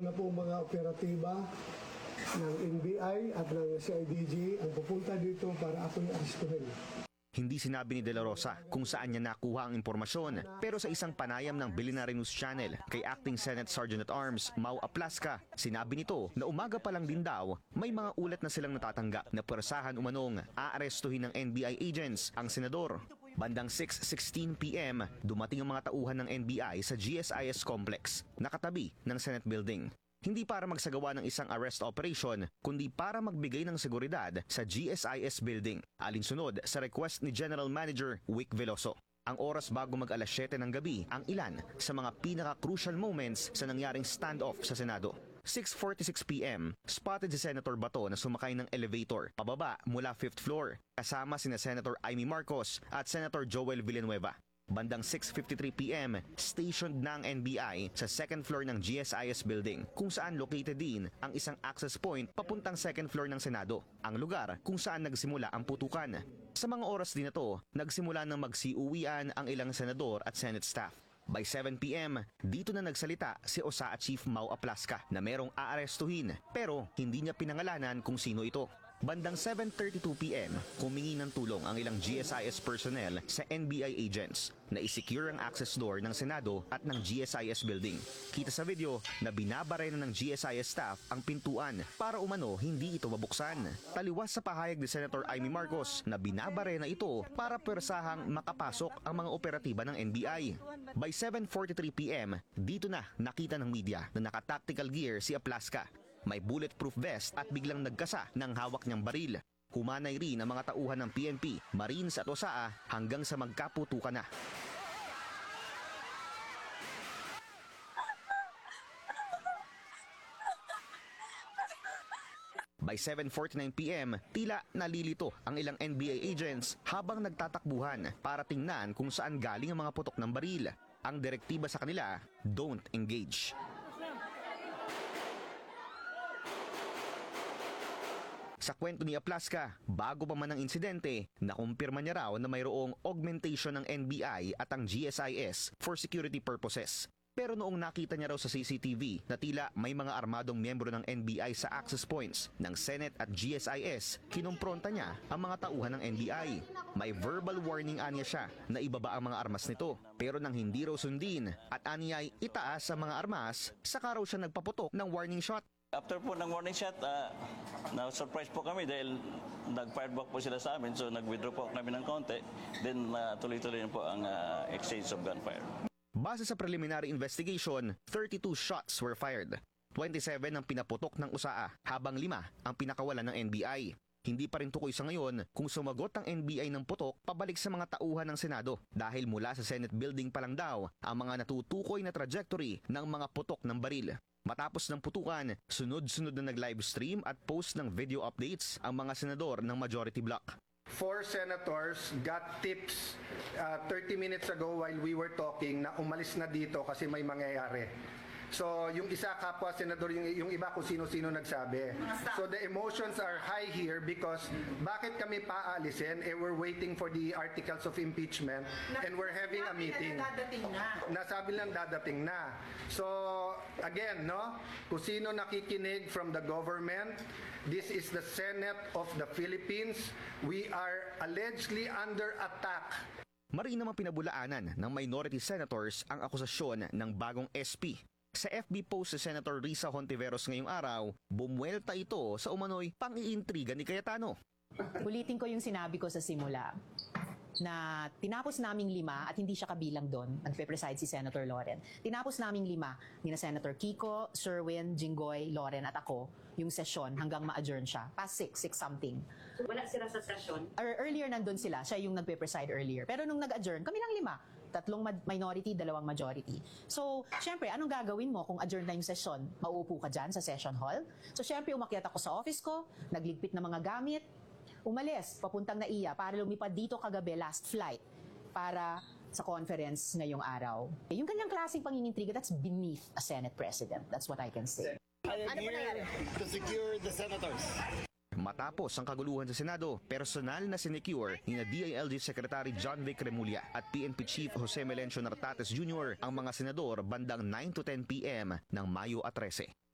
na po mga operatiba ng NBI at ng CIDG ang pupunta dito para ako'y aristuhin. Hindi sinabi ni De La Rosa kung saan niya nakuha ang impormasyon, pero sa isang panayam ng Bilinary News Channel kay Acting Senate Sergeant-at-Arms Mau Aplasca, sinabi nito na umaga pa lang din daw may mga ulat na silang natatanggap na pwersahan umanong aarestuhin ng NBI agents ang senador. Bandang 6:16 PM, dumating ang mga tauhan ng NBI sa GSIS complex, nakatabi ng Senate building. Hindi para magsagawa ng isang arrest operation, kundi para magbigay ng seguridad sa GSIS building, alinsunod sa request ni General Manager Wick Veloso. Ang oras bago mag-alas 7 ng gabi ang ilan sa mga pinaka-crucial moments sa nangyaring standoff sa Senado. 6:46 PM, spotted si Senator Bato na sumakay ng elevator pababa mula 5th floor, kasama sina Senator Amy Marcos at Senator Joel Villanueva. Bandang 6:53 PM, stationed na ang NBI sa second floor ng GSIS building, kung saan located din ang isang access point papuntang second floor ng Senado, ang lugar kung saan nagsimula ang putukan. Sa mga oras din na to, nagsimula ng magsiuwian ang ilang senador at Senate staff. By 7 PM, dito na nagsalita si OSAA Chief Mau Aplasca na merong aarestuhin, pero hindi niya pinangalanan kung sino ito. Bandang 7:32 PM, humingi ng tulong ang ilang GSIS personnel sa NBI agents na isecure ang access door ng Senado at ng GSIS building. Kita sa video na binabarena ng GSIS staff ang pintuan para umano hindi ito mabuksan. Taliwas sa pahayag ni Senator Amy Marcos na binabarena ito para pwersahang makapasok ang mga operatiba ng NBI. By 7:43 PM, dito na nakita ng media na naka-tactical gear si Aplasca. May bulletproof vest at biglang nagkasa ng hawak niyang baril. Humanay rin ang mga tauhan ng PNP, Marines at OSAA hanggang sa magkaputukan na. By 7:49 PM, tila nalilito ang ilang NBI agents habang nagtatakbuhan para tingnan kung saan galing ang mga putok ng baril. Ang direktiba sa kanila, don't engage. Sa kwento ni Aplasca, bago pa man ang insidente, nakumpirma niya raw na mayroong augmentation ng NBI at ang GSIS for security purposes. Pero noong nakita niya raw sa CCTV na tila may mga armadong miyembro ng NBI sa access points ng Senate at GSIS, kinumpronta niya ang mga tauhan ng NBI. May verbal warning aniya siya na ibaba ang mga armas nito. Pero nang hindi raw sundin at aniya ay itaas ang mga armas, saka raw siya nagpaputok ng warning shot. After po ng warning shot, na-surprise po kami dahil nag-fire back po sila sa amin. So nag-withdraw po kami ng konti. Then tuloy-tuloy na po ang exchange of gunfire. Base sa preliminary investigation, 32 shots were fired. 27 ang pinaputok ng OSAA habang 5 ang pinakawalan ng NBI. Hindi pa rin tukoy sa ngayon kung sumagot ang NBI ng putok pabalik sa mga tauhan ng Senado dahil mula sa Senate building pa lang daw ang mga natutukoy na trajectory ng mga putok ng baril. Matapos ng putukan, sunod-sunod na nag-livestream at post ng video updates ang mga senador ng majority bloc. 4 senators got tips 30 minutes ago while we were talking na umalis na dito kasi may mangyayari. So, yung isa kapwa senador, yung iba kung sino-sino nagsabi. So, the emotions are high here because bakit kami paalisin? We're waiting for the articles of impeachment and we're having a meeting. Nasabi lang dadating na. So, again, no? Kung sino nakikinig from the government, this is the Senate of the Philippines. We are allegedly under attack. Mariin namang pinabulaanan ng minority senators ang akusasyon ng bagong SP. Sa FB post sa Senator Risa Hontiveros ngayong araw, bumuelta ito sa umano'y pang-iintriga ni Cayetano. Ulitin ko yung sinabi ko sa simula na tinapos naming 5 at hindi siya kabilang doon, nagpe-preside si Senator Loren. Tinapos naming 5, nina Senator Kiko, Sherwin, Jinggoy, Loren at ako, yung session hanggang ma-adjourn siya. Past 6 something. So, wala sila sa session? Earlier nandun sila, siya yung nagpe-preside earlier. Pero nung nag-adjourn, kami lang 5. 3 minority, 2 majority. So, syempre, anong gagawin mo kung adjourn na yung session? Mauupo ka dyan sa session hall? So, syempre, umakyat ako sa office ko, nagligpit ng mga gamit, umalis, papuntang NAIA para lumipad dito kagabi, last flight, para sa conference ngayong araw. Yung kanyang klaseng pangingintriga, that's beneath a Senate President. That's what I can say. I am here to secure the senators. Matapos ang kaguluhan sa Senado, personal na sinecure ni DILG Secretary John Vic Remulla at PNP Chief Jose Melencio Nartates Jr. ang mga senador bandang 9 to 10 PM ng Mayo 13.